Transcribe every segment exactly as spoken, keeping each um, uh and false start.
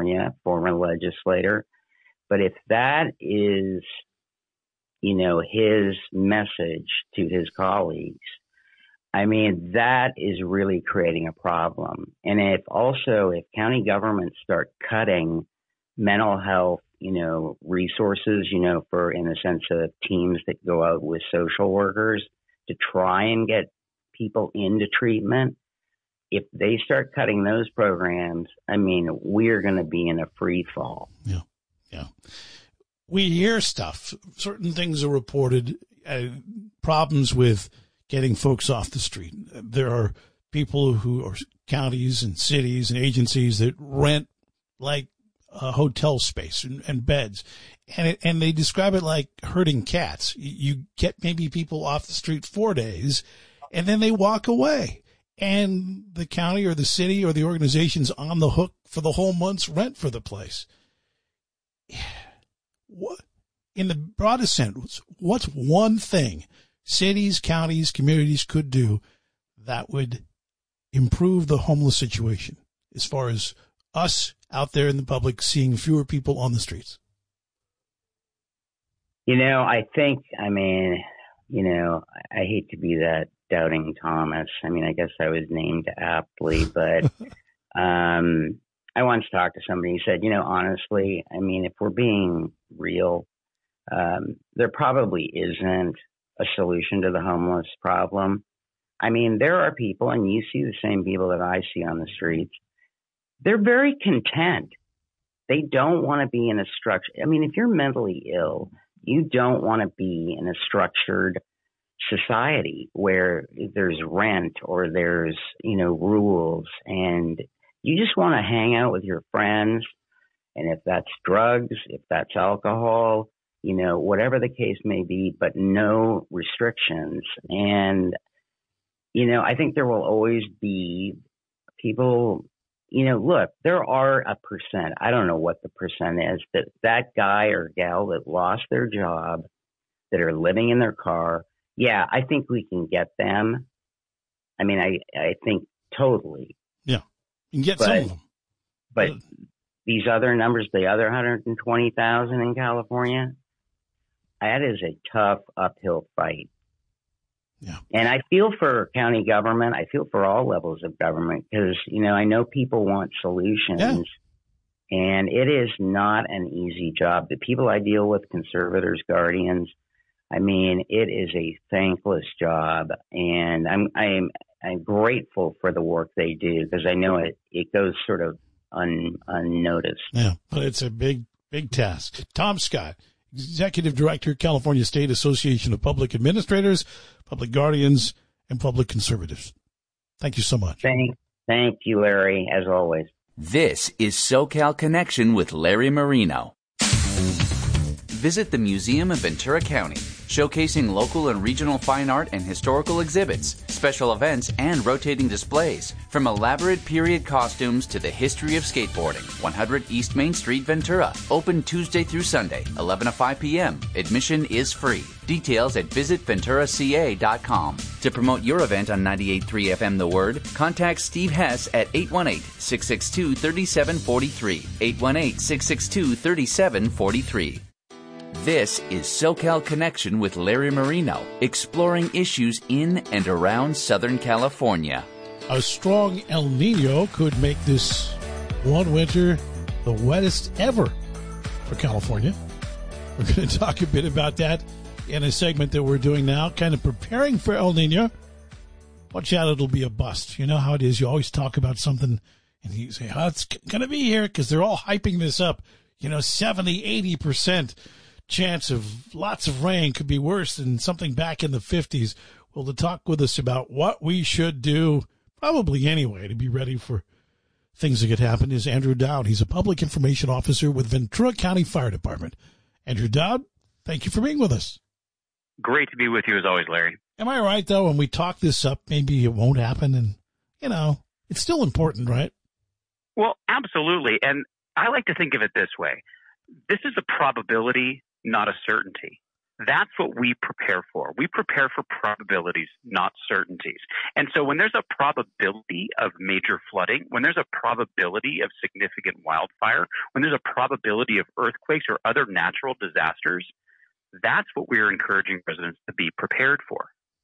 California, former legislator. But if that is, you know, his message to his colleagues, I mean, that is really creating a problem. And if also, if county governments start cutting mental health, you know, resources, you know, for in the sense of teams that go out with social workers to try and get people into treatment, if they start cutting those programs, I mean, we're going to be in a free fall. Yeah, yeah. We hear stuff. Certain things are reported, uh, problems with getting folks off the street. There are people who are counties and cities and agencies that rent like a hotel space and, and beds. And it, and they describe it like herding cats. You get maybe people off the street four days and then they walk away. And the county or the city or the organization's on the hook for the whole month's rent for the place. What, in the broadest sense, what's one thing cities, counties, communities could do that would improve the homeless situation as far as us out there in the public seeing fewer people on the streets? You know, I think, I mean, you know, I hate to be that doubting Thomas. I mean, I guess I was named aptly, but um, I once talked to somebody who said, you know, honestly, I mean, if we're being real, um, there probably isn't a solution to the homeless problem. I mean, there are people, and you see the same people that I see on the streets. They're very content. They don't want to be in a structure. I mean, if you're mentally ill, you don't want to be in a structured society where there's rent or there's, you know, rules, and you just want to hang out with your friends. And if that's drugs, if that's alcohol, you know, whatever the case may be, but no restrictions. And, you know, I think there will always be people, you know, look, there are a percent, I don't know what the percent is, that that guy or gal that lost their job, that are living in their car. Yeah, I think we can get them. I mean, I, I think totally. Yeah, you can get but, some of them. But these other numbers, the other one hundred twenty thousand in California, that is a tough uphill fight. Yeah. And I feel for county government. I feel for all levels of government because, you know, I know people want solutions. Yeah. And it is not an easy job. The people I deal with, conservators, guardians, I mean, it is a thankless job. And I'm I'm I'm grateful for the work they do because I know it, it goes sort of un, unnoticed. Yeah, but it's a big, big task. Tom Scott, Executive Director, California State Association of Public Administrators, Public Guardians, and Public Conservatives. Thank you so much. Thank, thank you, Larry, as always. This is SoCal Connection with Larry Marino. Visit the Museum of Ventura County, showcasing local and regional fine art and historical exhibits, special events, and rotating displays. From elaborate period costumes to the history of skateboarding. one hundred East Main Street, Ventura. Open Tuesday through Sunday, eleven to five p.m. Admission is free. Details at visit ventura c a dot com. To promote your event on ninety-eight point three F M The Word, contact Steve Hess at eight one eight, six six two, three seven four three. eight one eight, six six two, three seven four three. This is SoCal Connection with Larry Marino, exploring issues in and around Southern California. A strong El Nino could make this one winter the wettest ever for California. We're going to talk a bit about that in a segment that we're doing now, kind of preparing for El Nino. Watch out, it'll be a bust. You know how it is. You always talk about something and you say, oh, it's going to be here because they're all hyping this up. You know, seventy, eighty percent chance of lots of rain could be worse than something back in the fifties. Well, to talk with us about what we should do, probably anyway, to be ready for things that could happen is Andrew Dowd. He's a public information officer with Ventura County Fire Department. Andrew Dowd, thank you for being with us. Great to be with you as always, Larry. Am I right, though, when we talk this up, maybe it won't happen and, you know, it's still important, right? Well, absolutely. And I like to think of it this way. This is a probability, not a certainty. That's what we prepare for. We prepare for probabilities, not certainties. And so when there's a probability of major flooding, when there's a probability of significant wildfire, when there's a probability of earthquakes or other natural disasters, that's what we're encouraging residents to be prepared for.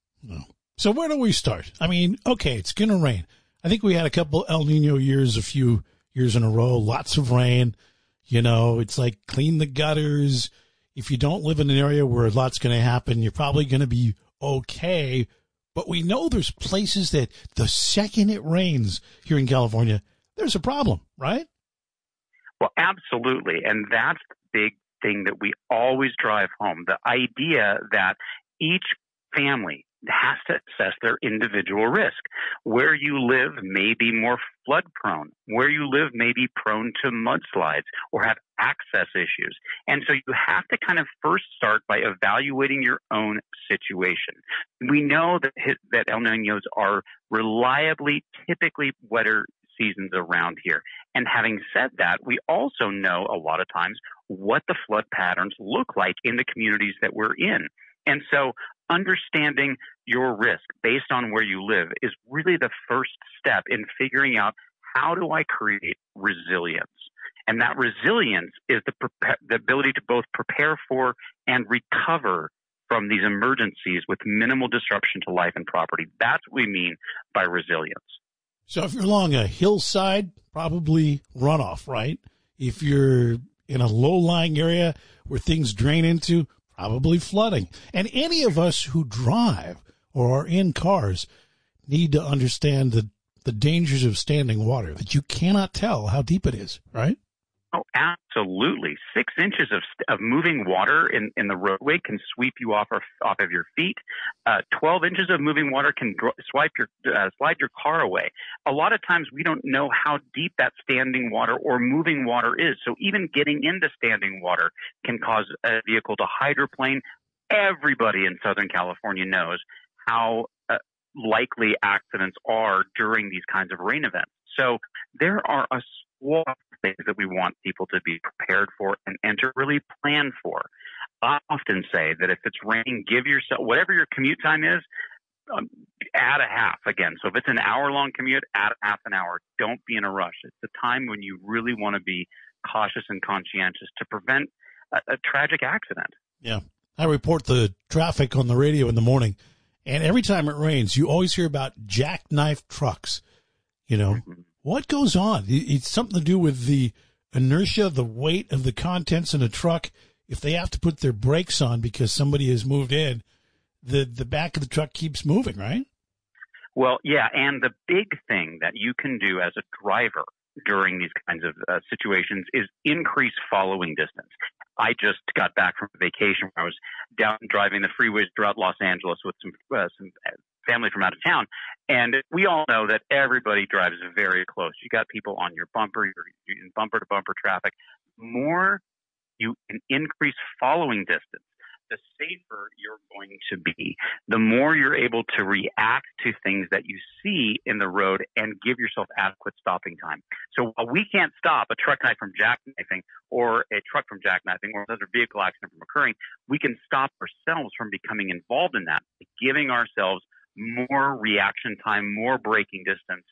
So where do we start? I mean, okay, it's going to rain. I think we had a couple El Nino years, a few years in a row, lots of rain. You know, it's like clean the gutters. If you don't live in an area where a lot's going to happen, you're probably going to be okay. But we know there's places that the second it rains here in California, there's a problem, right? Well, absolutely. And that's the big thing that we always drive home. The idea that each family has to assess their individual risk. Where you live may be more flood prone. Where you live may be prone to mudslides or have access issues. And so you have to kind of first start by evaluating your own situation. We know that that El Niños are reliably, typically wetter seasons around here. And having said that, we also know a lot of times what the flood patterns look like in the communities that we're in. And so understanding your risk based on where you live is really the first step in figuring out, how do I create resilience? And that resilience is the, prep- the ability to both prepare for and recover from these emergencies with minimal disruption to life and property. That's what we mean by resilience. So if you're along a hillside, probably runoff, right? If you're in a low-lying area where things drain into, probably flooding. And any of us who drive or are in cars need to understand the, the dangers of standing water, that you cannot tell how deep it is, right? Oh, absolutely. Six inches of of moving water in, in the roadway can sweep you off of, off of your feet. Uh, Twelve inches of moving water can dr- swipe your uh, slide your car away. A lot of times we don't know how deep that standing water or moving water is. So even getting into standing water can cause a vehicle to hydroplane. Everybody in Southern California knows how uh, likely accidents are during these kinds of rain events. So there are a swath of things that we want people to be prepared for and, and to really plan for. I often say that if it's raining, give yourself, whatever your commute time is, um, add a half again. So if it's an hour-long commute, add a half an hour. Don't be in a rush. It's the time when you really want to be cautious and conscientious to prevent a, a tragic accident. Yeah. I report the traffic on the radio in the morning, and every time it rains, you always hear about jackknife trucks. You know, mm-hmm. What goes on? It's something to do with the inertia, the weight of the contents in a truck. If they have to put their brakes on because somebody has moved in, the, the back of the truck keeps moving, right? Well, yeah. And the big thing that you can do as a driver during these kinds of uh, situations is increase following distance. I just got back from vacation where I was down driving the freeways throughout Los Angeles with some uh, some family from out of town. And we all know that everybody drives very close. You got people on your bumper, you're in bumper to bumper traffic. The more you can increase following distance, the safer you're going to be. The more you're able to react to things that you see in the road and give yourself adequate stopping time. So while we can't stop a truck knife from jackknifing or a truck from jackknifing or another vehicle accident from occurring, we can stop ourselves from becoming involved in that, giving ourselves more reaction time, more braking distance.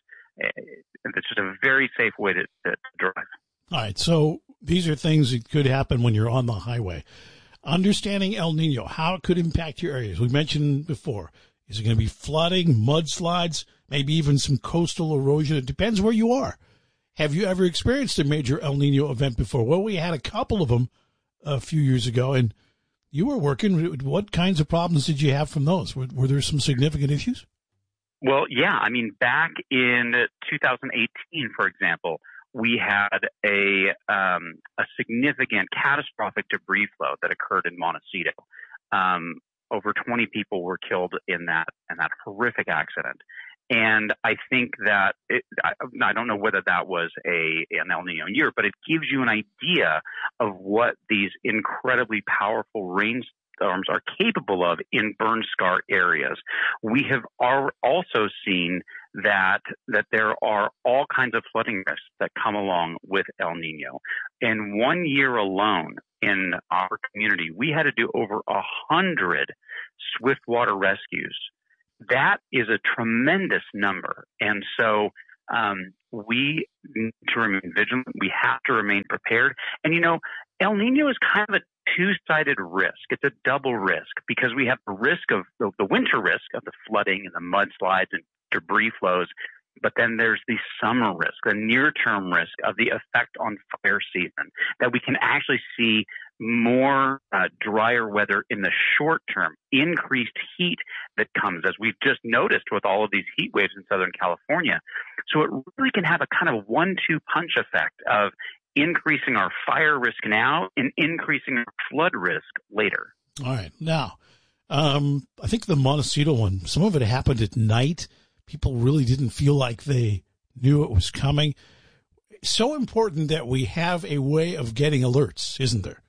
It's just a very safe way to, to drive. All right. So these are things that could happen when you're on the highway. Understanding El Nino, how it could impact your areas. We mentioned before, is it going to be flooding, mudslides, maybe even some coastal erosion? It depends where you are. Have you ever experienced a major El Nino event before? Well, we had a couple of them a few years ago, and you were working. What kinds of problems did you have from those? Were, were there some significant issues? Well, yeah. I mean, back in two thousand eighteen, for example, we had a um, a significant catastrophic debris flow that occurred in Montecito. Um, over twenty people were killed in that in that horrific accident. And I think that it, I, I don't know whether that was a an El Nino year, but it gives you an idea of what these incredibly powerful rainstorms are capable of in burn scar areas. We have also seen that that there are all kinds of flooding risks that come along with El Nino. In one year alone, in our community, we had to do over a hundred swiftwater rescues. That is a tremendous number. And so um, we need to remain vigilant. We have to remain prepared. And, you know, El Nino is kind of a two-sided risk. It's a double risk because we have the risk of the, the winter risk of the flooding and the mudslides and debris flows. But then there's the summer risk, the near-term risk of the effect on fire season, that we can actually see more uh, drier weather in the short term, increased heat that comes, as we've just noticed with all of these heat waves in Southern California. So it really can have a kind of one-two punch effect of increasing our fire risk now and increasing our flood risk later. All right. Now, um, I think the Montecito one, some of it happened at night. People really didn't feel like they knew it was coming. So important that we have a way of getting alerts, isn't there?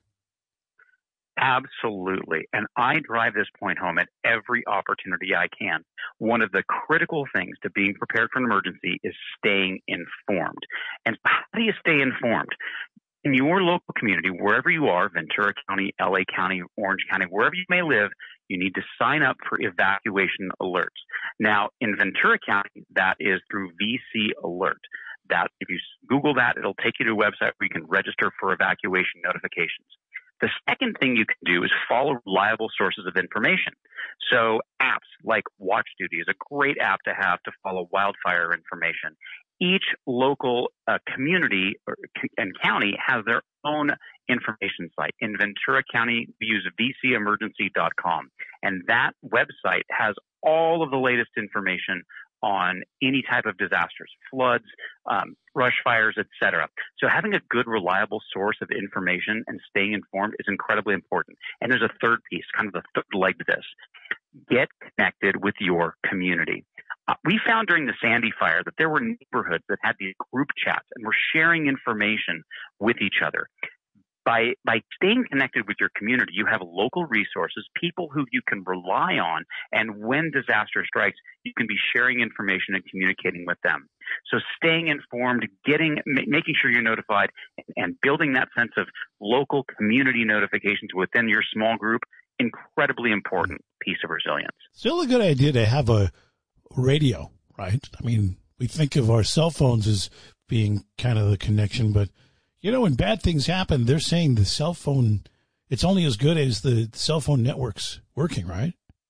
Absolutely. And I drive this point home at every opportunity I can. One of the critical things to being prepared for an emergency is staying informed. And how do you stay informed? In your local community, wherever you are, Ventura County, L A County, Orange County, wherever you may live, you need to sign up for evacuation alerts. Now, in Ventura County, that is through V C Alert. That, if you Google that, it'll take you to a website where you can register for evacuation notifications. The second thing you can do is follow reliable sources of information. So apps like Watch Duty is a great app to have to follow wildfire information. Each local uh, community or, and county has their own information site. In Ventura County, we use v c emergency dot com, and that website has all of the latest information on any type of disasters, floods, um, brush fires, et cetera. So having a good, reliable source of information and staying informed is incredibly important. And there's a third piece, kind of the third leg to this. Get connected with your community. Uh, we found during the Sandy fire that there were neighborhoods that had these group chats and were sharing information with each other. By by staying connected with your community, you have local resources, people who you can rely on, and when disaster strikes, you can be sharing information and communicating with them. So staying informed, getting, ma- making sure you're notified, and building that sense of local community notifications within your small group, incredibly important piece of resilience. Still a good idea to have a radio, right? I mean, we think of our cell phones as being kind of the connection, but you know, when bad things happen, they're saying the cell phone, it's only as good as the cell phone network's working, right?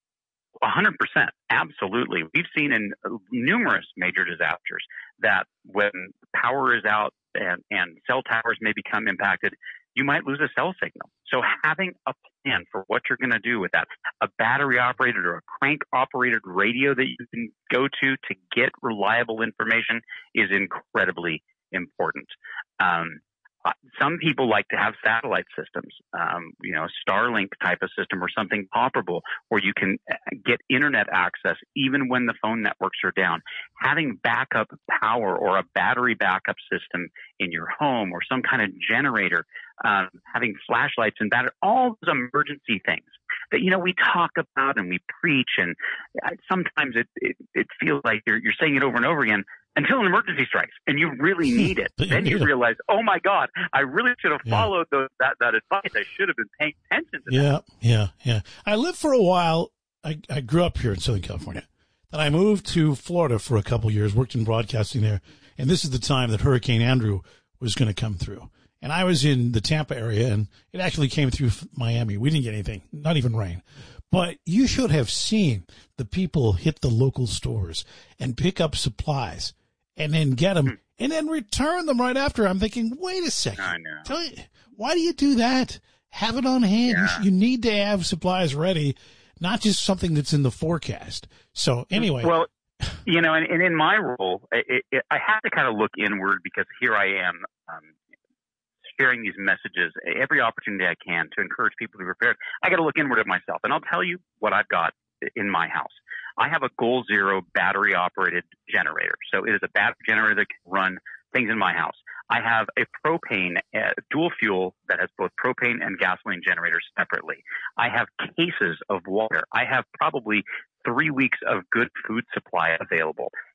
A hundred percent. Absolutely. We've seen in numerous major disasters that when power is out and, and cell towers may become impacted, you might lose a cell signal. So having a plan for what you're going to do with that, a battery operated or a crank operated radio that you can go to to get reliable information is incredibly important. Um, Uh, some people like to have satellite systems, um, you know, Starlink type of system or something comparable where you can get internet access even when the phone networks are down. Having backup power or a battery backup system in your home or some kind of generator, um, having flashlights and battery, all those emergency things that, you know, we talk about and we preach. And sometimes it, it, it feels like you're, you're saying it over and over again. Until an emergency strikes and you really need it. Then you realize, oh, my God, I really should have followed those, that, that advice. I should have been paying attention to yeah, that. Yeah, yeah, yeah. I lived for a while. I, I grew up here in Southern California. Then I moved to Florida for a couple of years, worked in broadcasting there. And this is the time that Hurricane Andrew was going to come through. And I was in the Tampa area, and it actually came through Miami. We didn't get anything, not even rain. But you should have seen the people hit the local stores and pick up supplies and then get them, and then return them right after. I'm thinking, wait a second. I know. Tell you, why do you do that? Have it on hand. Yeah. You, you need to have supplies ready, not just something that's in the forecast. So anyway. Well, you know, and, and in my role, it, it, I have to kind of look inward because here I am um, sharing these messages every opportunity I can to encourage people to be prepared. I got to look inward at myself, and I'll tell you what I've got in my house. I have a Goal Zero battery operated generator. So it is a battery generator that can run things in my house. I have a propane uh, dual fuel that has both propane and gasoline generators separately. I have cases of water. I have probably three weeks of good food supply available.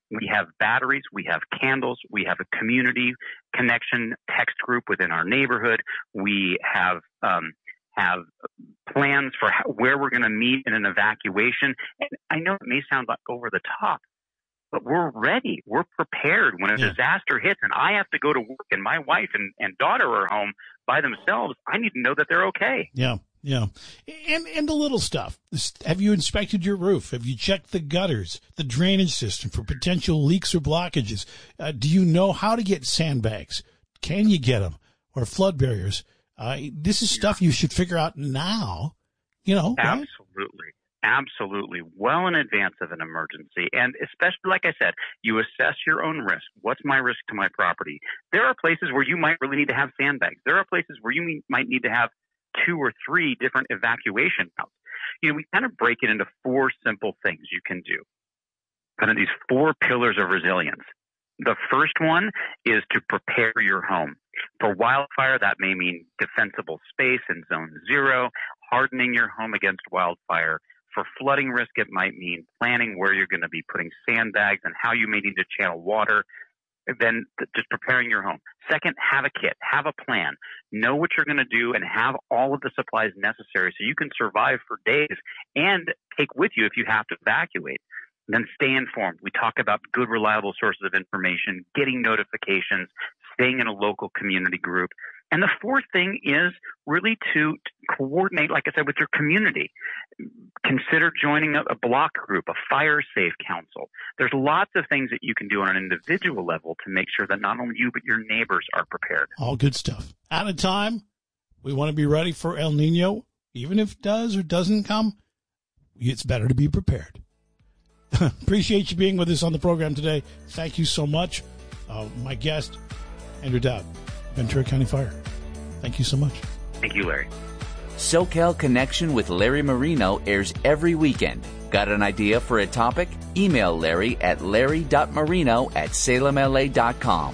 We have batteries, we have candles, we have a community connection text group within our neighborhood. We have um, have plans for how, where we're going to meet in an evacuation. And I know it may sound like over the top, but we're ready. We're prepared when a yeah. disaster hits and I have to go to work and my wife and, and daughter are home by themselves. I need to know that they're okay. Yeah. Yeah. And, and the little stuff. Have you inspected your roof? Have you checked the gutters, the drainage system for potential leaks or blockages? Uh, do you know how to get sandbags? Can you get them? Or flood barriers? Uh, this is stuff you should figure out now, you know. Absolutely. Right? Absolutely. Well in advance of an emergency. And especially, like I said, you assess your own risk. What's my risk to my property? There are places where you might really need to have sandbags. There are places where you might need to have two or three different evacuation routes. You know, we kind of break it into four simple things you can do. Kind of these four pillars of resilience. The first one is to prepare your home. For wildfire, that may mean defensible space in zone zero, hardening your home against wildfire. For flooding risk, it might mean planning where you're going to be putting sandbags and how you may need to channel water. Then just preparing your home. Second, have a kit, have a plan, know what you're going to do and have all of the supplies necessary so you can survive for days and take with you if you have to evacuate. And then stay informed. We talk about good, reliable sources of information, getting notifications, staying in a local community group. And the fourth thing is really to coordinate, like I said, with your community. Consider joining a, a block group, a fire safe council. There's lots of things that you can do on an individual level to make sure that not only you, but your neighbors are prepared. All good stuff. At a time, we want to be ready for El Nino. Even if it does or doesn't come, it's better to be prepared. Appreciate you being with us on the program today. Thank you so much. Uh, my guest, Andrew Dowd, Ventura County Fire. Thank you so much. Thank you, Larry. SoCal Connection with Larry Marino airs every weekend. Got an idea for a topic? Email Larry at larry.marino at salem l a dot com.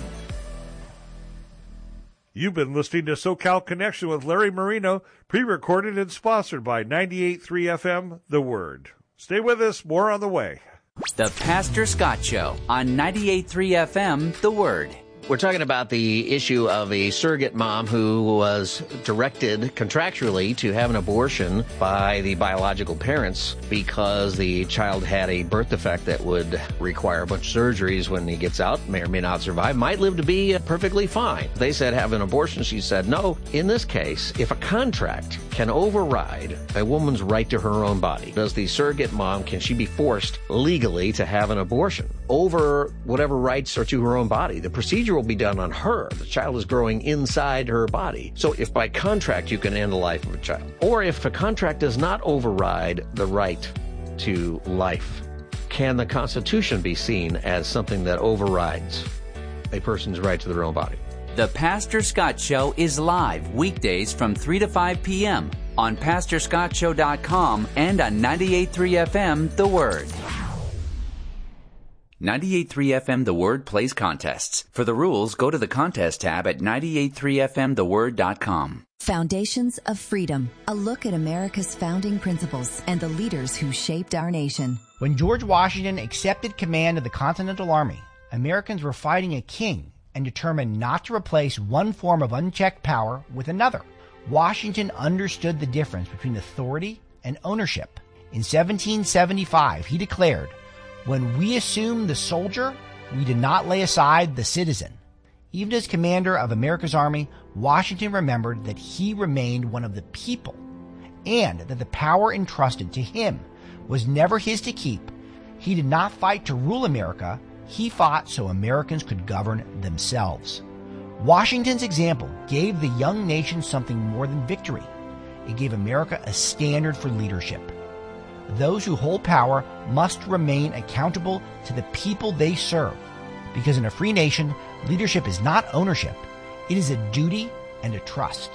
You've been listening to SoCal Connection with Larry Marino, pre-recorded and sponsored by ninety-eight point three F M, The Word. Stay with us. More on the way. The Pastor Scott Show on ninety-eight point three F M, The Word. We're talking about the issue of a surrogate mom who was directed contractually to have an abortion by the biological parents because the child had a birth defect that would require a bunch of surgeries when he gets out, may or may not survive, might live to be perfectly fine. They said have an abortion. She said no. In this case, if a contract can override a woman's right to her own body, does the surrogate mom, can she be forced legally to have an abortion over whatever rights are to her own body? The procedure will be done on her. The child is growing inside her body. So if by contract you can end the life of a child, or if a contract does not override the right to life, can the Constitution be seen as something that overrides a person's right to their own body? The Pastor Scott Show is live weekdays from three to five p.m. on pastor scott show dot com and on ninety-eight point three F M, The Word. ninety-eight point three F M The Word plays contests. For the rules, go to the contest tab at ninety-eight point three F M the word dot com. Foundations of Freedom, a look at America's founding principles and the leaders who shaped our nation. When George Washington accepted command of the Continental Army, Americans were fighting a king and determined not to replace one form of unchecked power with another. Washington understood the difference between authority and ownership. In seventeen seventy-five, he declared, "When we assume the soldier, we did not lay aside the citizen." Even as commander of America's army, Washington remembered that he remained one of the people and that the power entrusted to him was never his to keep. He did not fight to rule America. He fought so Americans could govern themselves. Washington's example gave the young nation something more than victory. It gave America a standard for leadership. Those who hold power must remain accountable to the people they serve, because in a free nation, leadership is not ownership. It is a duty and a trust.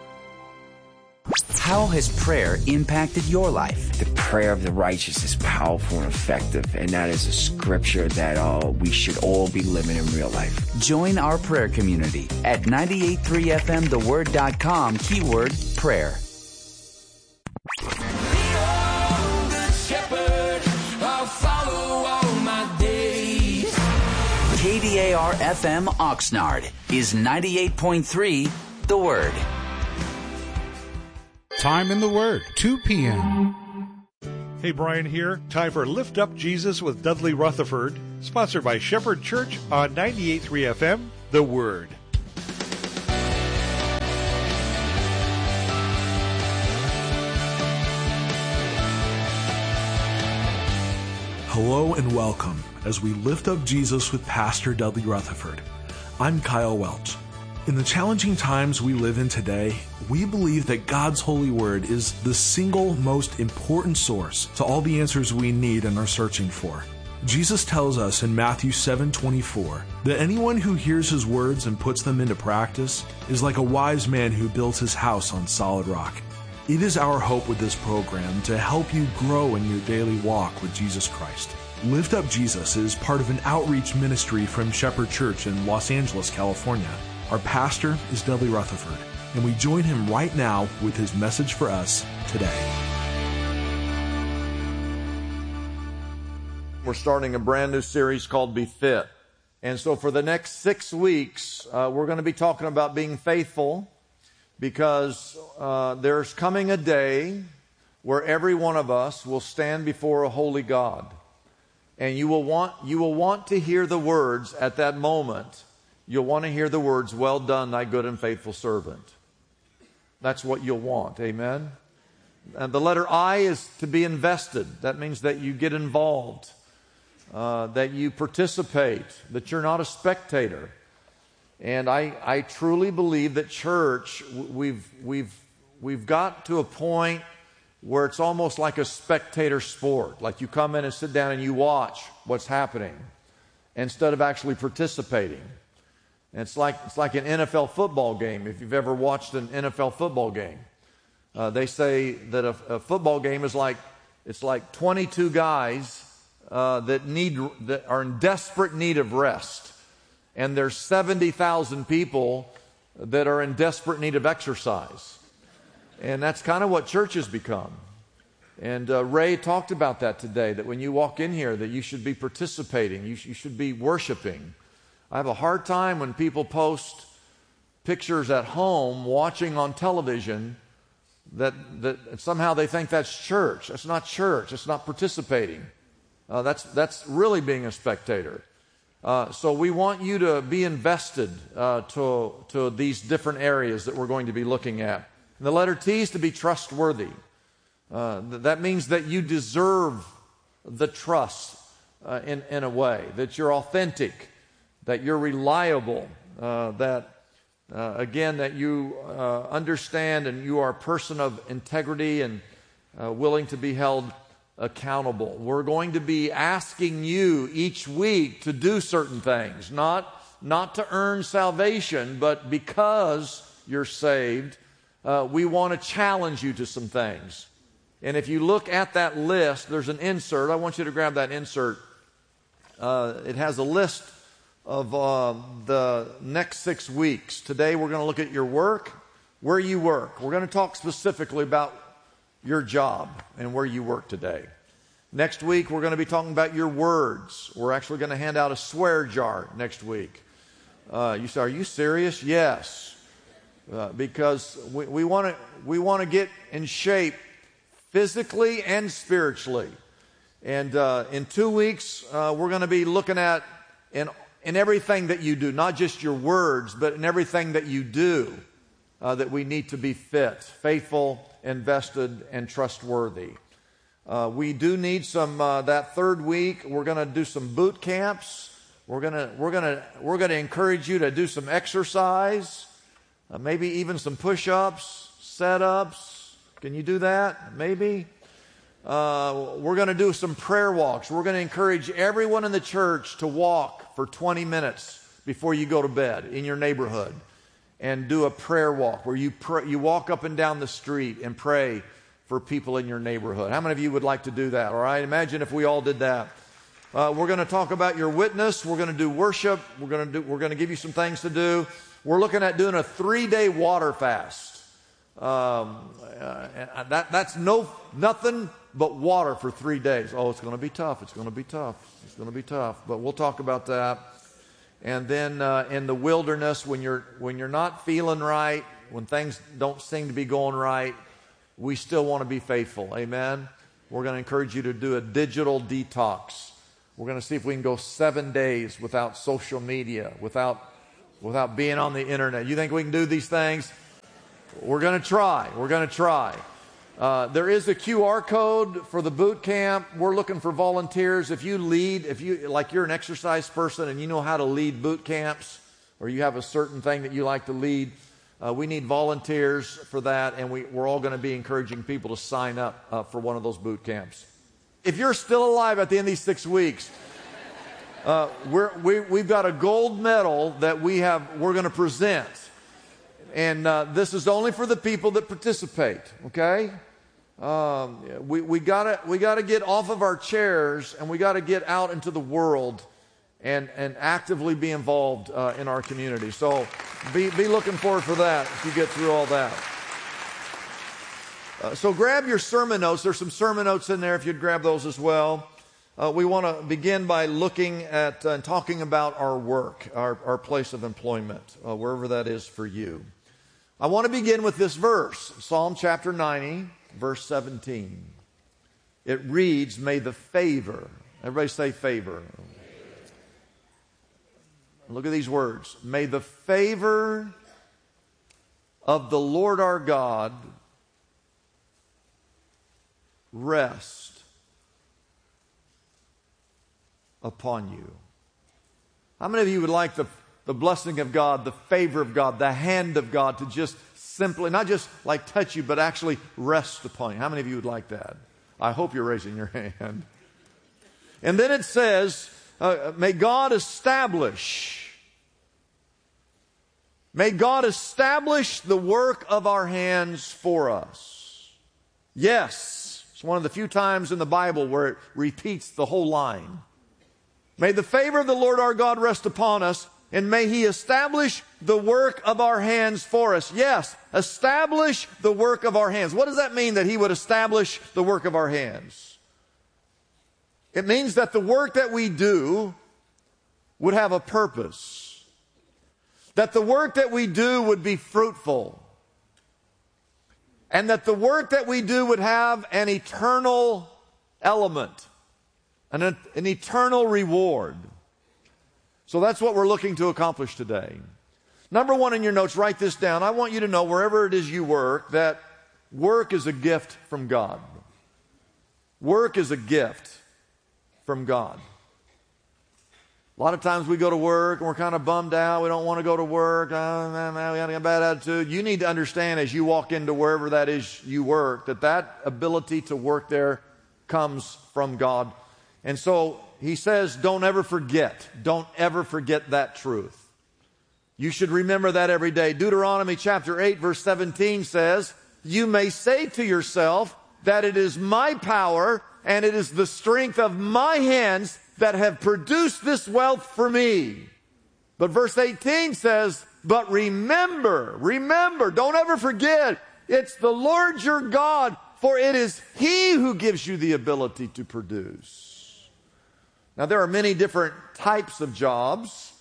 How has prayer impacted your life? The prayer of the righteous is powerful and effective, and that is a scripture that uh, we should all be living in real life. Join our prayer community at ninety-eight point three F M the word dot com, keyword prayer. K R F M Oxnard is ninety-eight point three The Word. Time in the Word, two p.m. Hey, Brian here. Time for Lift Up Jesus with Dudley Rutherford, sponsored by Shepherd Church on ninety-eight point three F M, The Word. Hello and welcome as we lift up Jesus with Pastor Dudley Rutherford. I'm Kyle Welch. In the challenging times we live in today, we believe that God's holy word is the single most important source to all the answers we need and are searching for. Jesus tells us in Matthew seven twenty-four that anyone who hears his words and puts them into practice is like a wise man who builds his house on solid rock. It is our hope with this program to help you grow in your daily walk with Jesus Christ. Lift Up Jesus is part of an outreach ministry from Shepherd Church in Los Angeles, California. Our pastor is Dudley Rutherford, and we join him right now with his message for us today. We're starting a brand new series called Be Fit. And so for the next six weeks, uh, we're going to be talking about being faithful, because uh, there's coming a day where every one of us will stand before a holy God. And you will want, you will want to hear the words at that moment. You'll want to hear the words, "Well done, thy good and faithful servant." That's what you'll want. Amen? And the letter I is to be invested. That means that you get involved, uh, that you participate, that you're not a spectator. And I, I truly believe that church, we've, we've, we've got to a point where it's almost like a spectator sport. Like you come in and sit down and you watch what's happening instead of actually participating. And it's like, it's like an N F L football game, if you've ever watched an N F L football game. Uh, they say that a, a football game is like, it's like twenty-two guys uh, that need, that are in desperate need of rest. And there's seventy thousand people that are in desperate need of exercise. And that's kind of what church has become. And uh, Ray talked about that today, that when you walk in here, that you should be participating, you, sh- you should be worshiping. I have a hard time when people post pictures at home watching on television that, that somehow they think that's church. That's not church. It's not participating. Uh, that's, that's really being a spectator. Uh, so we want you to be invested uh, to, to these different areas that we're going to be looking at. And the letter T is to be trustworthy. Uh, th- that means that you deserve the trust uh, in, in a way, that you're authentic, that you're reliable, uh, that, uh, again, that you uh, understand and you are a person of integrity and uh, willing to be held accountable. We're going to be asking you each week to do certain things, not, not to earn salvation, but because you're saved, uh, we want to challenge you to some things. And if you look at that list, there's an insert. I want you to grab that insert. Uh, it has a list of uh, the next six weeks. Today we're going to look at your work, where you work. We're going to talk specifically about your job and where you work today. Next week, we're going to be talking about your words. We're actually going to hand out a swear jar next week. Uh, you say, are you serious? Yes. Uh, because we, we want to we want to get in shape physically and spiritually. And uh, in two weeks, uh, we're going to be looking at in, in everything that you do, not just your words, but in everything that you do, uh, that we need to be fit, faithful, invested, and trustworthy. Uh, we do need some, uh, that third week, we're going to do some boot camps. We're going to, we're going to, we're going to encourage you to do some exercise, uh, maybe even some push-ups, set-ups. Can you do that? Maybe. Uh, we're going to do some prayer walks. We're going to encourage everyone in the church to walk for twenty minutes before you go to bed in your neighborhood and do a prayer walk where you pray, you walk up and down the street and pray for people in your neighborhood. How many of you would like to do that? All right. Imagine if we all did that. Uh, we're going to talk about your witness. We're going to do worship. We're going to do, we're going to give you some things to do. We're looking at doing a three-day water fast. Um, uh, that, that's no, nothing but water for three days. Oh, it's going to be tough. It's going to be tough. It's going to be tough. But we'll talk about that. And then uh, in the wilderness, when you're when you're not feeling right, when things don't seem to be going right, we still want to be faithful. Amen? We're going to encourage you to do a digital detox. We're going to see if we can go seven days without social media, without without being on the internet. You think we can do these things? We're going to try. We're going to try. Uh, there is a Q R code for the boot camp. We're looking for volunteers. If you lead, if you like you're an exercise person and you know how to lead boot camps, or you have a certain thing that you like to lead, uh, we need volunteers for that, and we, we're all going to be encouraging people to sign up uh, for one of those boot camps. If you're still alive at the end of these six weeks, uh, we're, we, we've got a gold medal that we have. We're going to present, and uh, this is only for the people that participate. Okay, um, we we gotta we gotta get off of our chairs, and we got to get out into the world, and and actively be involved uh, in our community. So be be looking forward for that if you get through all that. Uh, so grab your sermon notes. There's some sermon notes in there if you'd grab those as well. Uh, we want to begin by looking at uh, and talking about our work, our, our place of employment, uh, wherever that is for you. I want to begin with this verse, Psalm chapter ninety, verse seventeen. It reads, may the favor, everybody say favor. Look at these words. May the favor of the Lord our God rest upon you. How many of you would like the, the blessing of God, the favor of God, the hand of God to just simply, not just like touch you, but actually rest upon you? How many of you would like that? I hope you're raising your hand. And then it says, uh, may God establish, may God establish the work of our hands for us. Yes. It's one of the few times in the Bible where it repeats the whole line. May the favor of the Lord our God rest upon us, and may He establish the work of our hands for us. Yes, establish the work of our hands. What does that mean, that He would establish the work of our hands? It means that the work that we do would have a purpose. That the work that we do would be fruitful. And that the work that we do would have an eternal element, an, an eternal reward. So that's what we're looking to accomplish today. Number one in your notes, write this down. I want you to know, wherever it is you work, that work is a gift from God. Work is a gift from God. A lot of times we go to work and we're kind of bummed out. We don't want to go to work. Oh, man, man, we got a bad attitude. You need to understand as you walk into wherever that is you work, that that ability to work there comes from God. And so He says, don't ever forget. Don't ever forget that truth. You should remember that every day. Deuteronomy chapter eight, verse seventeen says, you may say to yourself that it is my power and it is the strength of my hands that have produced this wealth for me. But verse eighteen says, but remember, remember, don't ever forget, it's the Lord your God, for it is He who gives you the ability to produce. Now, there are many different types of jobs.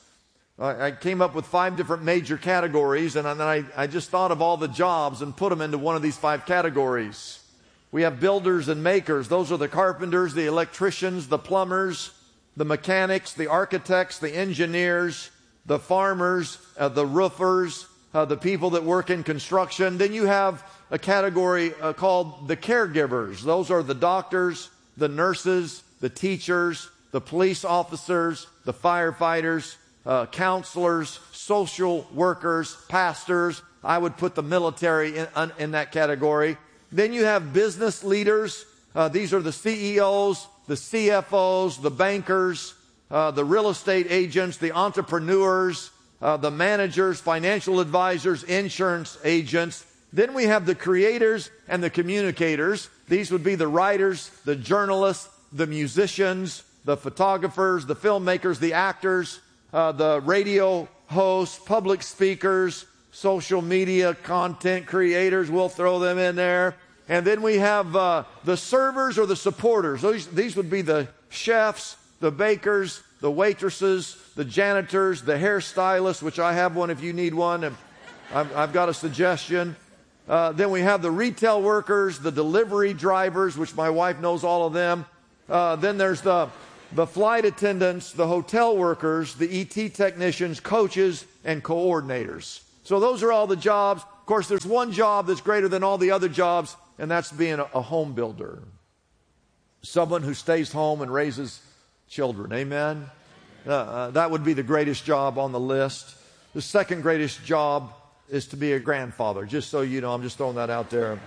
I came up with five different major categories, and then I, I just thought of all the jobs and put them into one of these five categories. We have builders and makers. Those are the carpenters, the electricians, the plumbers, the mechanics, the architects, the engineers, the farmers, uh, the roofers, uh, the people that work in construction. Then you have a category uh, called the caregivers. Those are the doctors, the nurses, the teachers, the police officers, the firefighters, uh, counselors, social workers, pastors. I would put the military in, in that category. Then you have business leaders. Uh, these are the C E Os, the C F Os, the bankers, uh, the real estate agents, the entrepreneurs, uh, the managers, financial advisors, insurance agents. Then we have the creators and the communicators. These would be the writers, the journalists, the musicians, the photographers, the filmmakers, the actors, uh, the radio hosts, public speakers, social media content creators. We'll throw them in there. And then we have uh, the servers or the supporters. These, these would be the chefs, the bakers, the waitresses, the janitors, the hairstylists, which I have one if you need one. And I've, I've got a suggestion. Uh, then we have the retail workers, the delivery drivers, which my wife knows all of them. Uh, then there's the, the flight attendants, the hotel workers, the E T technicians, coaches, and coordinators. So those are all the jobs. Of course, there's one job that's greater than all the other jobs, and that's being a, a home builder. Someone who stays home and raises children. Amen? Uh, uh, that would be the greatest job on the list. The second greatest job is to be a grandfather. Just so you know, I'm just throwing that out there.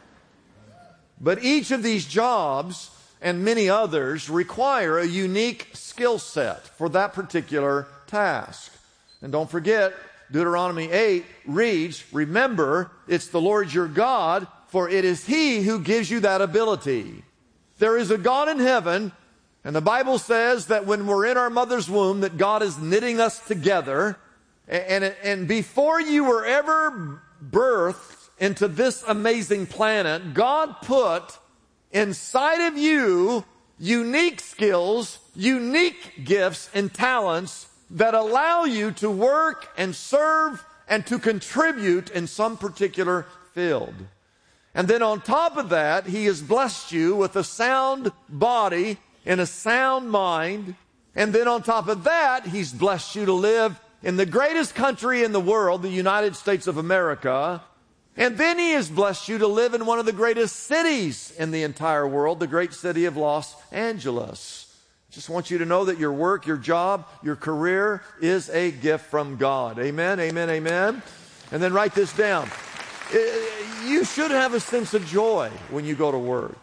But each of these jobs and many others require a unique skill set for that particular task. And don't forget, Deuteronomy eight reads, remember, it's the Lord your God, for it is He who gives you that ability. There is a God in heaven, and the Bible says that when we're in our mother's womb, that God is knitting us together. And, and, and before you were ever birthed into this amazing planet, God put inside of you unique skills, unique gifts and talents that allow you to work and serve and to contribute in some particular field. And then on top of that, He has blessed you with a sound body and a sound mind. And then on top of that, He's blessed you to live in the greatest country in the world, the United States of America. And then He has blessed you to live in one of the greatest cities in the entire world, the great city of Los Angeles. Just want you to know that your work, your job, your career is a gift from God. Amen, amen, amen. And then write this down. You should have a sense of joy when you go to work.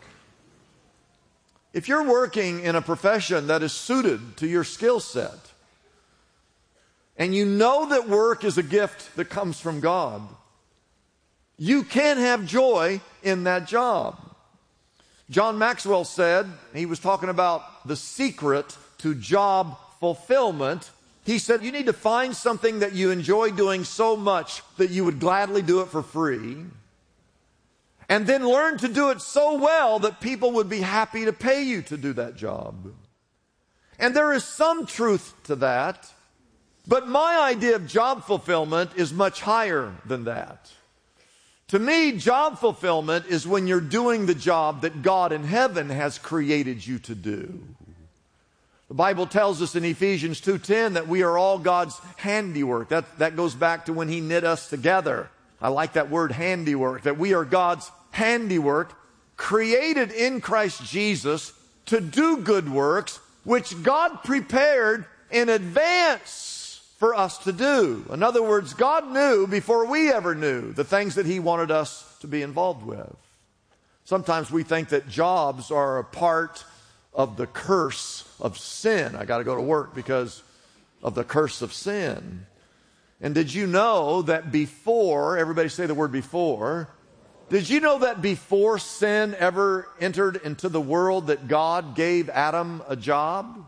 If you're working in a profession that is suited to your skill set, and you know that work is a gift that comes from God, you can have joy in that job. John Maxwell said, he was talking about the secret to job fulfillment. He said, you need to find something that you enjoy doing so much that you would gladly do it for free. And then learn to do it so well that people would be happy to pay you to do that job. And there is some truth to that. But my idea of job fulfillment is much higher than that. To me, job fulfillment is when you're doing the job that God in heaven has created you to do. The Bible tells us in Ephesians two ten that we are all God's handiwork. That, that goes back to when He knit us together. I like that word handiwork, that we are God's handiwork, created in Christ Jesus to do good works, which God prepared in advance for us to do. In other words, God knew before we ever knew the things that He wanted us to be involved with. Sometimes we think that jobs are a part of the curse of sin. I got to go to work because of the curse of sin. And did you know that before, everybody say the word before, did you know that before sin ever entered into the world that God gave Adam a job?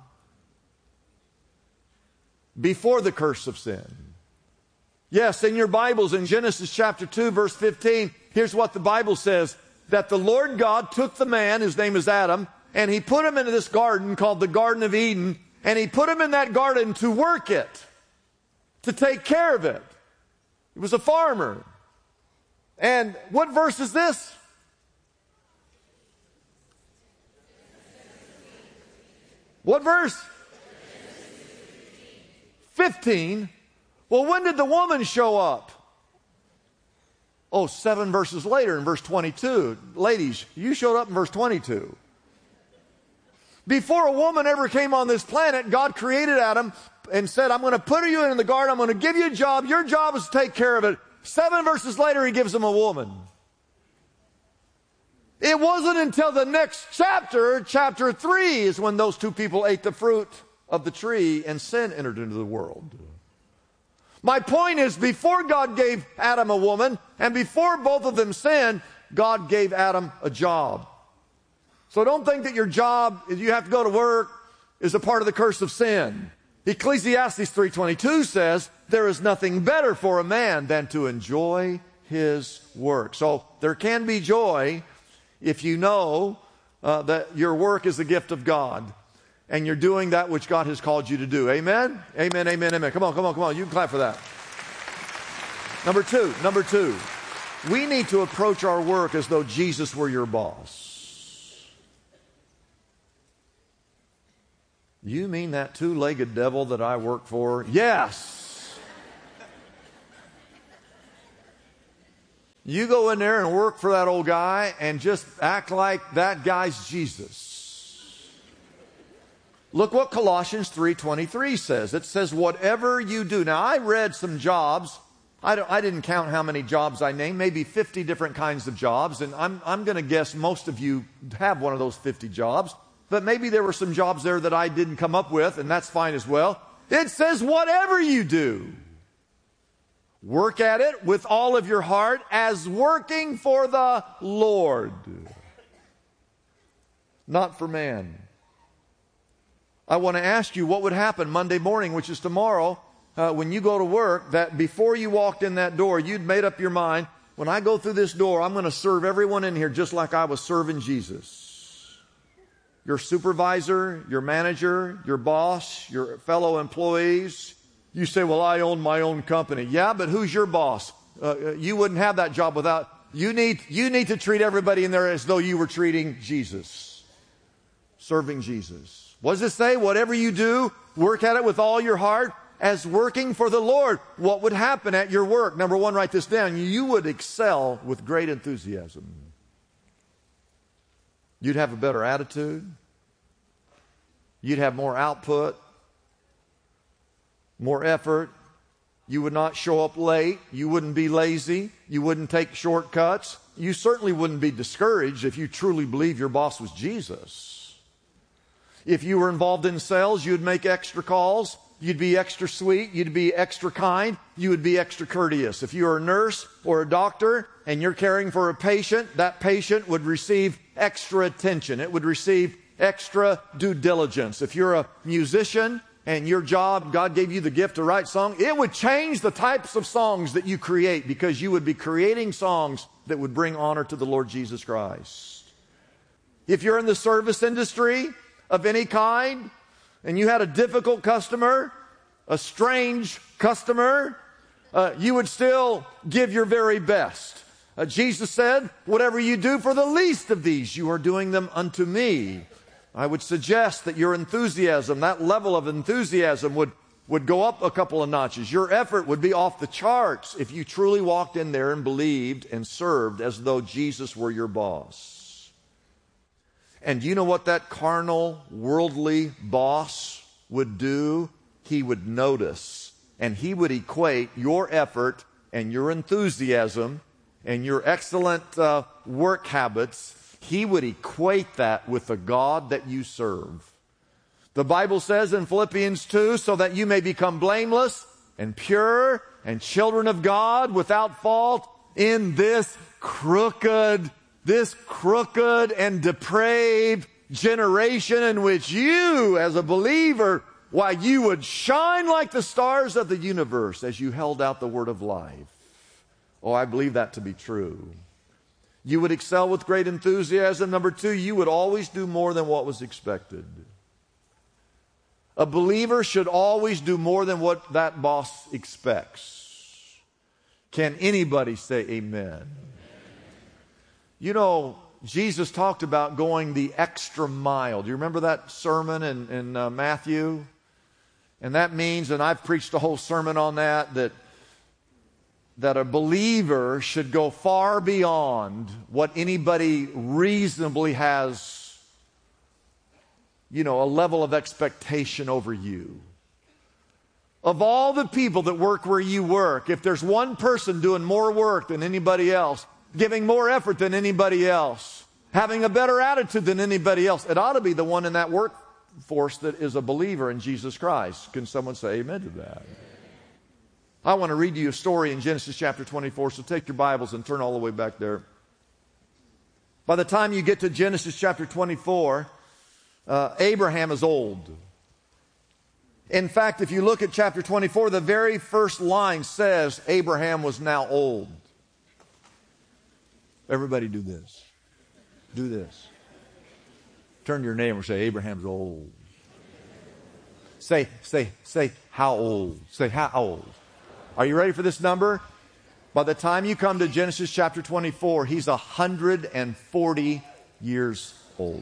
Before the curse of sin. Yes, in your Bibles, in Genesis chapter two, verse fifteen, here's what the Bible says, that the Lord God took the man, his name is Adam, and He put him into this garden called the Garden of Eden, and He put him in that garden to work it, to take care of it. He was a farmer. And what verse is this? What verse? fifteen. Well, when did the woman show up? Oh, seven verses later in verse twenty-two. Ladies, you showed up in verse twenty-two. Before a woman ever came on this planet, God created Adam and said, I'm going to put you in the garden. I'm going to give you a job. Your job is to take care of it. Seven verses later, He gives him a woman. It wasn't until the next chapter, chapter three, is when those two people ate the fruit of the tree and sin entered into the world. My point is, before God gave Adam a woman, and before both of them sinned, God gave Adam a job. So don't think that your job, if you have to go to work, is a part of the curse of sin. Ecclesiastes three twenty-two says, there is nothing better for a man than to enjoy his work. So there can be joy if you know uh, that your work is a gift of God. and you're doing that which God has called you to do. Amen? Amen, amen, amen. Come on, come on, come on. You can clap for that. Number two, number two. We need to approach our work as though Jesus were your boss. You mean that two-legged devil that I work for? Yes. You go in there and work for that old guy and just act like that guy's Jesus. Look what Colossians three twenty-three says. It says, whatever you do. Now, I read some jobs. I, don't, I didn't count how many jobs I named, maybe fifty different kinds of jobs. And I'm, I'm going to guess most of you have one of those fifty jobs. But maybe there were some jobs there that I didn't come up with, and that's fine as well. It says, whatever you do, work at it with all of your heart as working for the Lord, not for man. I want to ask you what would happen Monday morning, which is tomorrow, uh, when you go to work, that before you walked in that door, you'd made up your mind, when I go through this door, I'm going to serve everyone in here just like I was serving Jesus. Your supervisor, your manager, your boss, your fellow employees. You say, well, I own my own company. Yeah, but who's your boss? Uh, you wouldn't have that job without, you need, you need to treat everybody in there as though you were treating Jesus. Serving Jesus. What does it say? Whatever you do, work at it with all your heart as working for the Lord. What would happen at your work? Number one, write this down. You would excel with great enthusiasm. You'd have a better attitude. You'd have more output, more effort. You would not show up late. You wouldn't be lazy. You wouldn't take shortcuts. You certainly wouldn't be discouraged if you truly believe your boss was Jesus. If you were involved in sales, you'd make extra calls. You'd be extra sweet. You'd be extra kind. You would be extra courteous. If you're a nurse or a doctor and you're caring for a patient, that patient would receive extra attention. It would receive extra due diligence. If you're a musician and your job, God gave you the gift to write songs, it would change the types of songs that you create because you would be creating songs that would bring honor to the Lord Jesus Christ. If you're in the service industry of any kind, and you had a difficult customer, a strange customer, uh, you would still give your very best. Uh, Jesus said, whatever you do for the least of these, you are doing them unto me. I would suggest that your enthusiasm, that level of enthusiasm would, would go up a couple of notches. Your effort would be off the charts if you truly walked in there and believed and served as though Jesus were your boss. And do you know what that carnal, worldly boss would do? He would notice, and he would equate your effort and your enthusiasm and your excellent uh, work habits. He would equate that with the God that you serve. The Bible says in Philippians two, so that you may become blameless and pure and children of God without fault in this crooked This crooked and depraved generation in which you, as a believer, why, you would shine like the stars of the universe as you held out the word of life. Oh, I believe that to be true. You would excel with great enthusiasm. Number two, you would always do more than what was expected. A believer should always do more than what that boss expects. Can anybody say amen? You know, Jesus talked about going the extra mile. Do you remember that sermon in, in uh, Matthew? And that means, and I've preached a whole sermon on that, that, that a believer should go far beyond what anybody reasonably has, you know, a level of expectation over you. Of all the people that work where you work, if there's one person doing more work than anybody else, giving more effort than anybody else, having a better attitude than anybody else, it ought to be the one in that workforce that is a believer in Jesus Christ. Can someone say amen to that? I want to read you a story in Genesis chapter twenty-four, so take your Bibles and turn all the way back there. By the time you get to Genesis chapter twenty-four, uh, Abraham is old. In fact, if you look at chapter twenty-four, the very first line says Abraham was now old. Everybody do this. Do this. Turn to your neighbor and say, Abraham's old. Say, say, say, how old? Say, how old? Are you ready for this number? By the time you come to Genesis chapter twenty-four, he's one hundred forty years old.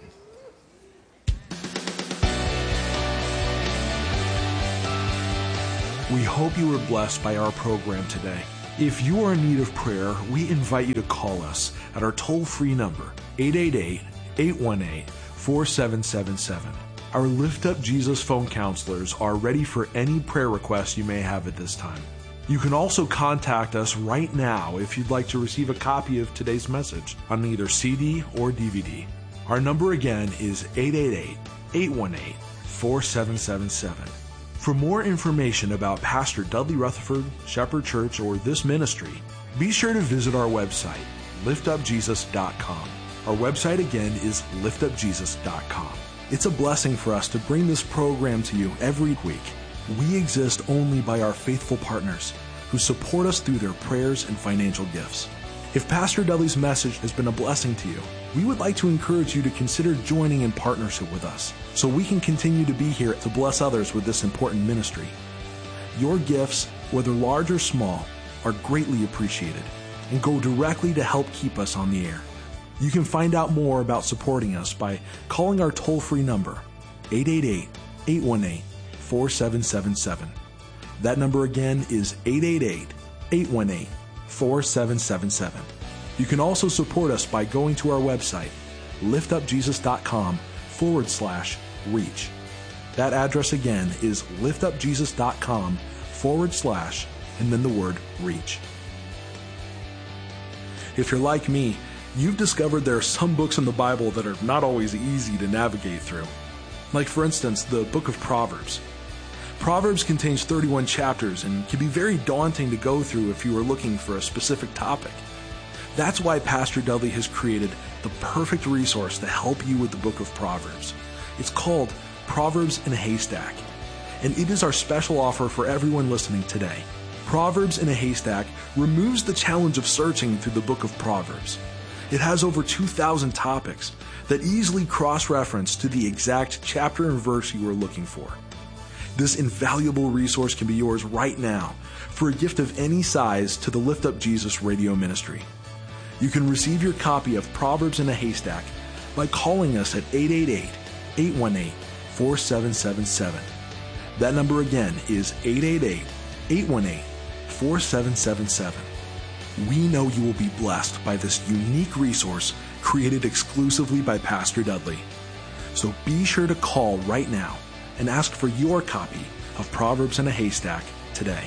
We hope you were blessed by our program today. If you are in need of prayer, we invite you to call us at our toll-free number, eight eight eight, eight one eight, four seven seven seven. Our Lift Up Jesus phone counselors are ready for any prayer requests you may have at this time. You can also contact us right now if you'd like to receive a copy of today's message on either C D or D V D. Our number again is eight eight eight, eight one eight, four seven seven seven. For more information about Pastor Dudley Rutherford, Shepherd Church, or this ministry, be sure to visit our website, lift up jesus dot com. Our website again is lift up jesus dot com. It's a blessing for us to bring this program to you every week. We exist only by our faithful partners who support us through their prayers and financial gifts. If Pastor Dudley's message has been a blessing to you, we would like to encourage you to consider joining in partnership with us so we can continue to be here to bless others with this important ministry. Your gifts, whether large or small, are greatly appreciated and go directly to help keep us on the air. You can find out more about supporting us by calling our toll-free number, eight eight eight, eight one eight, four seven seven seven. That number again is eight eight eight, eight one eight, four seven seven seven. You can also support us by going to our website, lift up jesus dot com forward slash reach. That address again is lift up jesus dot com forward slash and then the word reach. If you're like me, you've discovered there are some books in the Bible that are not always easy to navigate through. Like, for instance, the book of Proverbs. Proverbs contains thirty-one chapters and can be very daunting to go through if you are looking for a specific topic. That's why Pastor Dudley has created the perfect resource to help you with the book of Proverbs. It's called Proverbs in a Haystack, and it is our special offer for everyone listening today. Proverbs in a Haystack removes the challenge of searching through the book of Proverbs. It has over two thousand topics that easily cross-reference to the exact chapter and verse you are looking for. This invaluable resource can be yours right now for a gift of any size to the Lift Up Jesus radio ministry. You can receive your copy of Proverbs in a Haystack by calling us at eight eight eight, eight one eight, four seven seven seven. That number again is eight eight eight, eight one eight, four seven seven seven. We know you will be blessed by this unique resource created exclusively by Pastor Dudley. So be sure to call right now and ask for your copy of Proverbs in a Haystack today.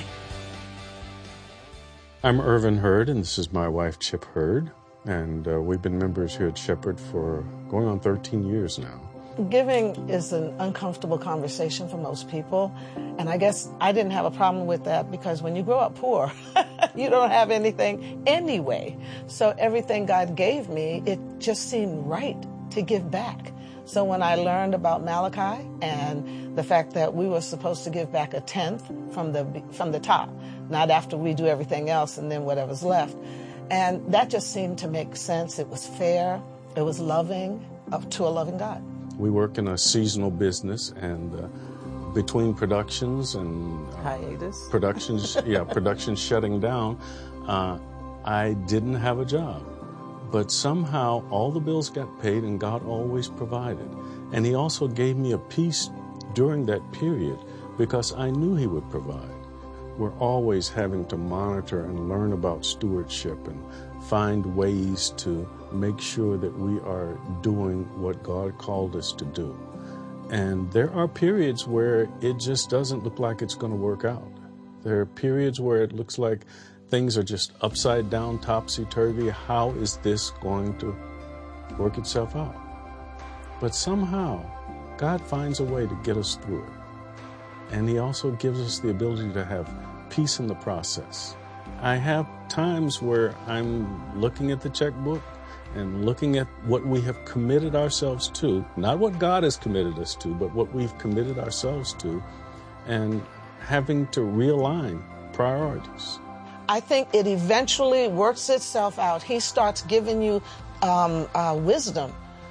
I'm Irvin Hurd, and this is my wife, Chip Hurd, and uh, we've been members here at Shepherd for going on thirteen years now. Giving is an uncomfortable conversation for most people, and I guess I didn't have a problem with that because when you grow up poor, you don't have anything anyway. So everything God gave me, it just seemed right to give back. So when I learned about Malachi and the fact that we were supposed to give back a tenth from the from the top, not after we do everything else and then whatever's left, and that just seemed to make sense. It was fair. It was loving up to a loving God. We work in a seasonal business, and uh, between productions and uh, hiatus, productions, yeah, productions shutting down, uh, I didn't have a job. But somehow all the bills got paid and God always provided. And He also gave me a peace during that period because I knew He would provide. We're always having to monitor and learn about stewardship and find ways to make sure that we are doing what God called us to do. And there are periods where it just doesn't look like it's going to work out. There are periods where it looks like things are just upside down, topsy-turvy. How is this going to work itself out? But somehow, God finds a way to get us through it. And He also gives us the ability to have peace in the process. I have times where I'm looking at the checkbook and looking at what we have committed ourselves to, not what God has committed us to, but what we've committed ourselves to, and having to realign priorities. I think it eventually works itself out. He starts giving you um, uh, wisdom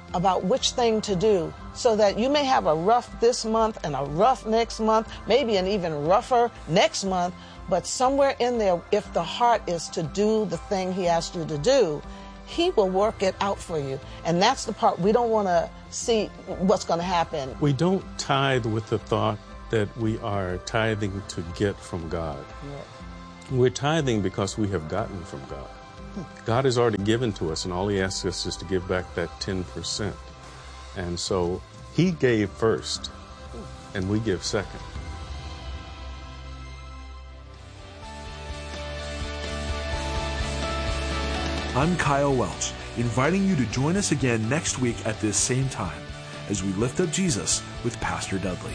about which thing to do, so that you may have a rough this month and a rough next month, maybe an even rougher next month, but somewhere in there, if the heart is to do the thing he asked you to do, he will work it out for you. And that's the part we don't want to see what's going to happen. We don't tithe with the thought that we are tithing to get from God. Yes. We're tithing because we have gotten from God. God has already given to us, and all he asks us is to give back that ten percent. And so he gave first, and we give second. I'm Kyle Welch, inviting you to join us again next week at this same time as we lift up Jesus with Pastor Dudley.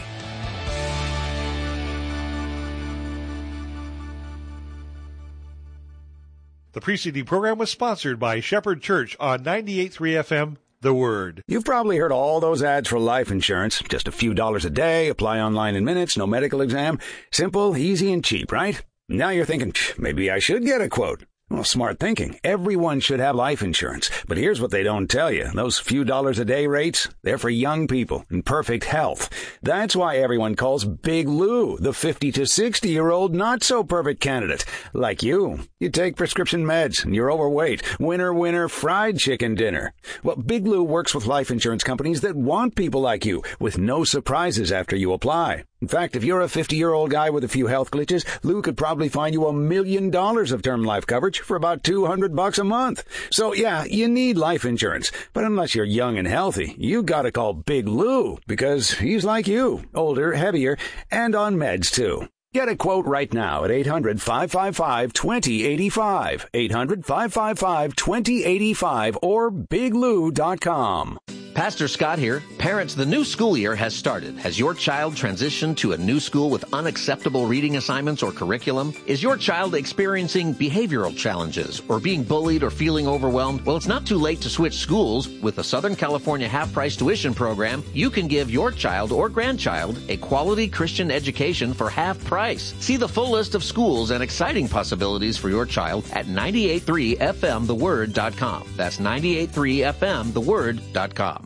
The preceding program was sponsored by Shepherd Church on ninety-eight point three F M, The Word. You've probably heard all those ads for life insurance. Just a few dollars a day, apply online in minutes, no medical exam. Simple, easy, and cheap, right? Now you're thinking, maybe I should get a quote. Well, smart thinking. Everyone should have life insurance. But here's what they don't tell you. Those few dollars a day rates, they're for young people in perfect health. That's why everyone calls Big Lou the fifty to sixty-year-old not-so-perfect candidate. Like you. You take prescription meds and you're overweight. Winner, winner, fried chicken dinner. Well, Big Lou works with life insurance companies that want people like you, with no surprises after you apply. In fact, if you're a fifty-year-old guy with a few health glitches, Lou could probably find you a million dollars of term life coverage for about two hundred bucks a month. So yeah, you need life insurance. But unless you're young and healthy, you gotta call Big Lou, because he's like you, older, heavier, and on meds too. Get a quote right now at eight hundred, five five five, two zero eight five, eight hundred, five five five, two zero eight five, or big lou dot com. Pastor Scott here. Parents, the new school year has started. Has your child transitioned to a new school with unacceptable reading assignments or curriculum? Is your child experiencing behavioral challenges or being bullied or feeling overwhelmed? Well, it's not too late to switch schools. With the Southern California half-price tuition program, you can give your child or grandchild a quality Christian education for half price. See the full list of schools and exciting possibilities for your child at ninety-eight point three F M the word dot com. That's ninety-eight point three F M the word dot com.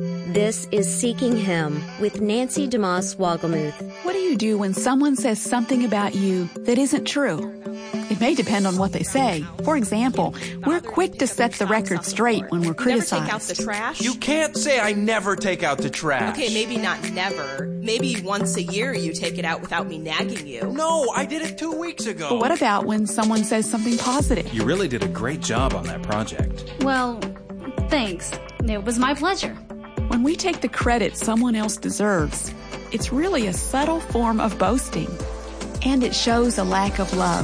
This is Seeking Him with Nancy DeMoss Wogelmuth. What do you do when someone says something about you that isn't true? It may depend on what they say. For example, we're quick to set the record straight when we're criticized. Never take out the trash? You can't say I never take out the trash. Okay, maybe not never. Maybe once a year you take it out without me nagging you. No, I did it two weeks ago. But what about when someone says something positive? You really did a great job on that project. Well, thanks. It was my pleasure. When we take the credit someone else deserves, it's really a subtle form of boasting, and it shows a lack of love.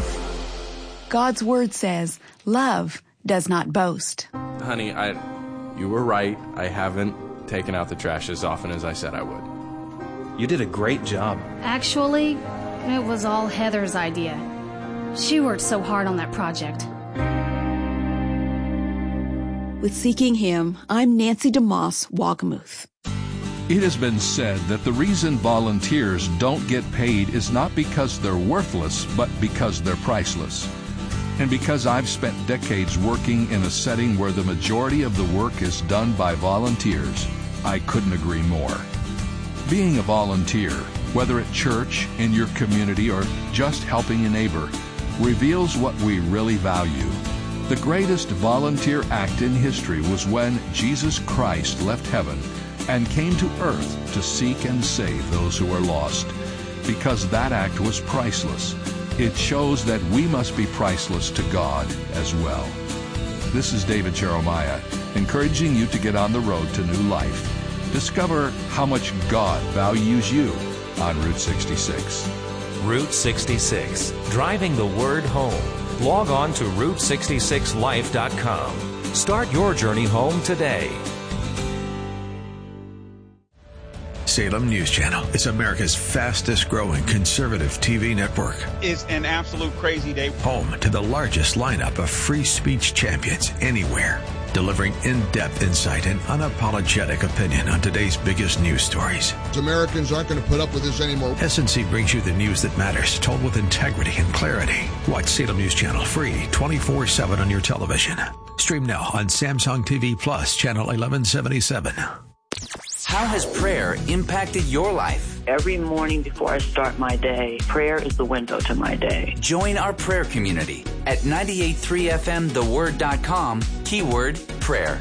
God's word says, love does not boast. Honey, I, you were right. I haven't taken out the trash as often as I said I would. You did a great job. Actually, it was all Heather's idea. She worked so hard on that project. With Seeking Him, I'm Nancy DeMoss Wogelmuth. It has been said that the reason volunteers don't get paid is not because they're worthless, but because they're priceless. And because I've spent decades working in a setting where the majority of the work is done by volunteers, I couldn't agree more. Being a volunteer, whether at church, in your community, or just helping a neighbor, reveals what we really value. The greatest volunteer act in history was when Jesus Christ left heaven and came to earth to seek and save those who are lost. Because that act was priceless, it shows that we must be priceless to God as well. This is David Jeremiah, encouraging you to get on the road to new life. Discover how much God values you on Route sixty-six. Route sixty-six, driving the word home. Log on to route sixty-six life dot com. Start your journey home today. Salem News Channel is America's fastest growing conservative T V network. It's an absolute crazy day. Home to the largest lineup of free speech champions anywhere. Delivering in-depth insight and unapologetic opinion on today's biggest news stories. Americans aren't going to put up with this anymore. S N C brings you the news that matters, told with integrity and clarity. Watch Salem News Channel free twenty-four seven on your television. Stream now on Samsung T V Plus, channel eleven seventy-seven. How has prayer impacted your life? Every morning before I start my day, prayer is the window to my day. Join our prayer community at ninety-eight point three F M the word dot com, keyword prayer.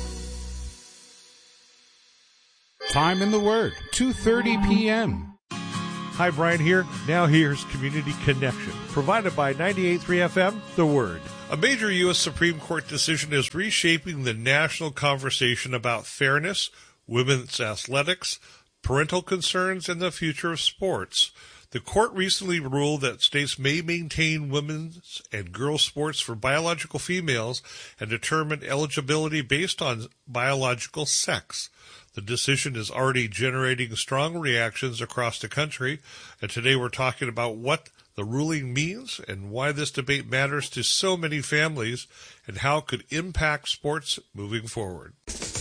Time in the Word, two thirty p.m. Hi, Brian here. Now here's Community Connection, provided by ninety-eight point three F M, The Word. A major U S Supreme Court decision is reshaping the national conversation about fairness, women's athletics, parental concerns, and the future of sports. The court recently ruled that states may maintain women's and girls' sports for biological females and determine eligibility based on biological sex. The decision is already generating strong reactions across the country, and today we're talking about what the ruling means and why this debate matters to so many families and how it could impact sports moving forward.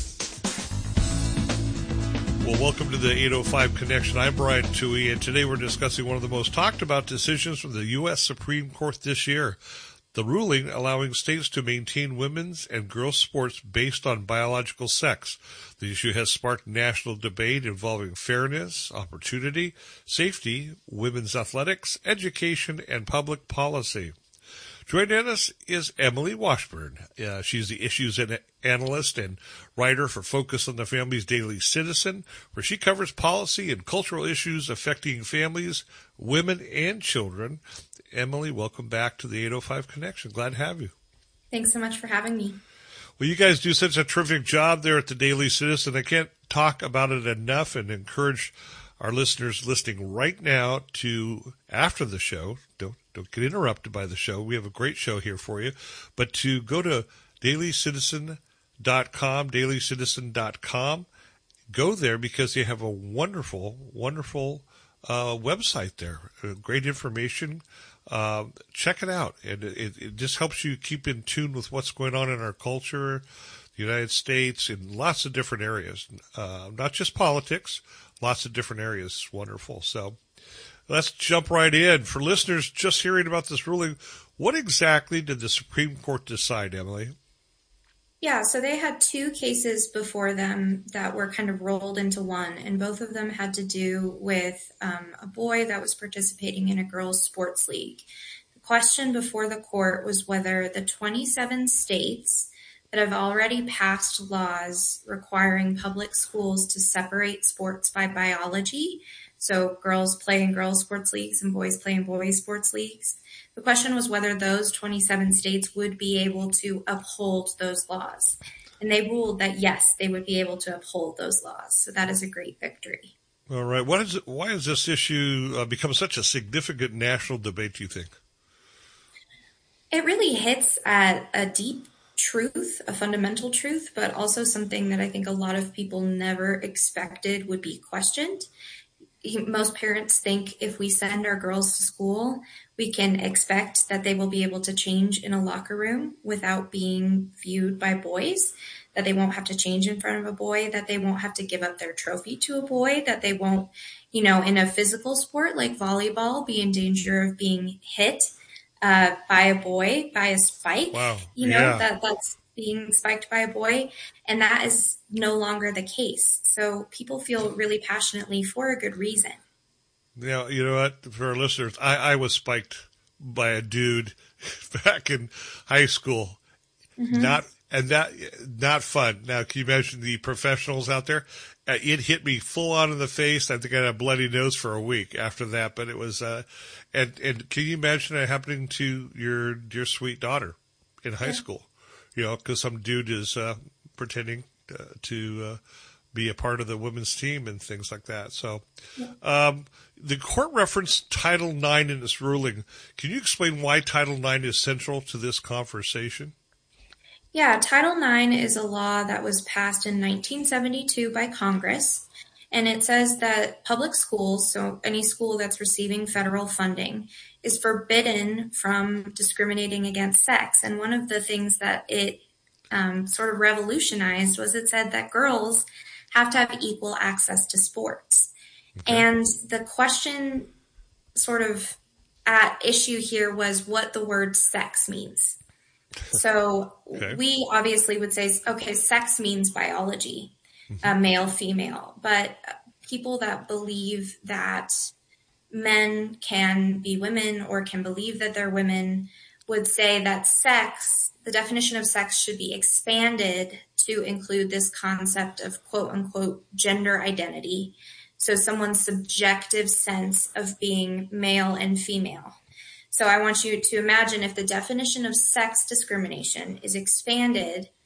Well, welcome to the eight oh five Connection. I'm Brian Toohey, and today we're discussing one of the most talked about decisions from the U S Supreme Court this year. The ruling allowing states to maintain women's and girls' sports based on biological sex. The issue has sparked national debate involving fairness, opportunity, safety, women's athletics, education, and public policy. Joining us is Emily Washburn. Uh, she's the issues analyst and writer for Focus on the Family's Daily Citizen, where she covers policy and cultural issues affecting families, women, and children. Emily, welcome back to the eight oh five Connection. Glad to have you. Thanks so much for having me. Well, you guys do such a terrific job there at the Daily Citizen. I can't talk about it enough and encourage our listeners listening right now to, after the show, don't don't get interrupted by the show. We have a great show here for you, but to go to daily citizen dot com, daily citizen dot com. Go there because they have a wonderful, wonderful uh, website there. Uh, great information. Uh, check it out. And it, it just helps you keep in tune with what's going on in our culture, the United States, in lots of different areas. Uh, not just politics, lots of different areas. It's wonderful. So let's jump right in. For listeners just hearing about this ruling, what exactly did the Supreme Court decide, Emily? Yeah, so they had two cases before them that were kind of rolled into one, and both of them had to do with um, a boy that was participating in a girls' sports league. The question before the court was whether the twenty-seven states that have already passed laws requiring public schools to separate sports by biology, so girls play in girls' sports leagues and boys play in boys' sports leagues. The question was whether those twenty-seven states would be able to uphold those laws. And they ruled that, yes, they would be able to uphold those laws. So that is a great victory. All right. What is it, why has this issue uh, become such a significant national debate, do you think? It really hits at a deep truth, a fundamental truth, but also something that I think a lot of people never expected would be questioned. Most parents think if we send our girls to school, we can expect that they will be able to change in a locker room without being viewed by boys, that they won't have to change in front of a boy, that they won't have to give up their trophy to a boy, that they won't, you know, in a physical sport like volleyball, be in danger of being hit uh, by a boy, by a spike. Wow. You know, yeah. that that's being spiked by a boy, and that is no longer the case. So people feel really passionately for a good reason. Yeah, you know what? For our listeners, I, I was spiked by a dude back in high school. Mm-hmm. Not and that not fun. Now, can you imagine the professionals out there? Uh, it hit me full on in the face. I think I had a bloody nose for a week after that. But it was, uh, and and can you imagine it happening to your dear sweet daughter in high yeah. school? You know, because some dude is uh, pretending uh, to uh, be a part of the women's team and things like that. So yeah. um, the court referenced Title nine in its ruling. Can you explain why Title nine is central to this conversation? Yeah, Title nine is a law that was passed in nineteen seventy-two by Congress, and it says that public schools, so any school that's receiving federal funding, is forbidden from discriminating against sex. And one of the things that it um, sort of revolutionized was it said that girls have to have equal access to sports. Okay. And the question sort of at issue here was what the word sex means. So Okay. we obviously would say, okay, sex means biology, uh, male, female, but people that believe that men can be women or can believe that they're women would say that sex, the definition of sex should be expanded to include this concept of quote unquote gender identity. So someone's subjective sense of being male and female. So I want you to imagine if the definition of sex discrimination is expanded